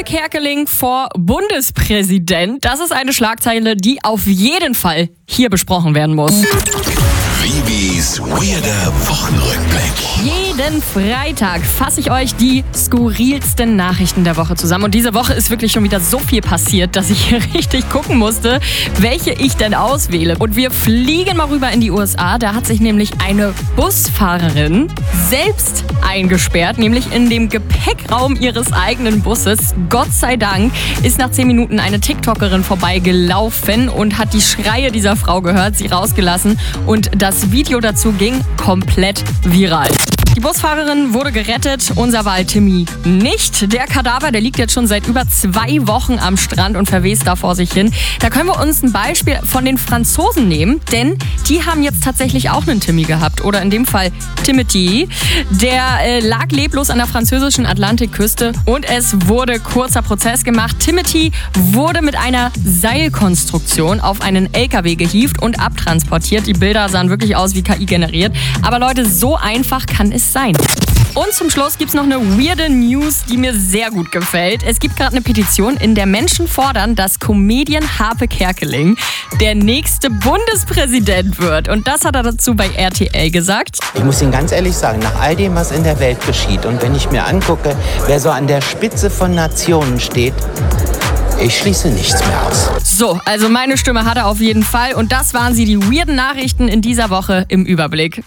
Kerkeling vor Bundespräsident. Das ist eine Schlagzeile, die auf jeden Fall hier besprochen werden muss. Bibis weirder Wochenrückblick. Jeden Freitag fasse ich euch die skurrilsten Nachrichten der Woche zusammen. Und diese Woche ist wirklich schon wieder so viel passiert, dass ich hier richtig gucken musste, welche ich denn auswähle. Und wir fliegen mal rüber in die USA. Da hat sich nämlich eine Busfahrerin selbst eingesperrt, nämlich in dem Gepäckraum ihres eigenen Busses. Gott sei Dank ist nach 10 Minuten eine TikTokerin vorbeigelaufen und hat die Schreie dieser Frau gehört, sie rausgelassen und das Video dazu ging komplett viral. Die Busfahrerin wurde gerettet, unser war Timmy nicht. Der Kadaver, der liegt jetzt schon seit über 2 Wochen am Strand und verwest da vor sich hin. Da können wir uns ein Beispiel von den Franzosen nehmen, denn die haben jetzt tatsächlich auch einen Timmy gehabt. Oder in dem Fall Timothy. Der lag leblos an der französischen Atlantikküste und es wurde kurzer Prozess gemacht. Timothy wurde mit einer Seilkonstruktion auf einen LKW gehievt und abtransportiert. Die Bilder sahen wirklich aus wie KI generiert. Aber Leute, so einfach kann es sein. Und zum Schluss gibt's noch eine weirde News, die mir sehr gut gefällt. Es gibt gerade eine Petition, in der Menschen fordern, dass Comedian Harpe Kerkeling der nächste Bundespräsident wird. Und das hat er dazu bei RTL gesagt. Ich muss Ihnen ganz ehrlich sagen, nach all dem, was in der Welt geschieht und wenn ich mir angucke, wer so an der Spitze von Nationen steht, ich schließe nichts mehr aus. So, also meine Stimme hat er auf jeden Fall. Und das waren sie, die weirden Nachrichten in dieser Woche im Überblick.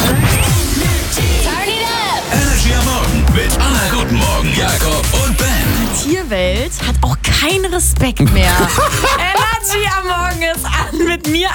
Energy am Morgen mit Anna Guten Morgen, Jakob und Ben. Die Tierwelt hat auch keinen Respekt mehr. Energy am Morgen ist an mit mir,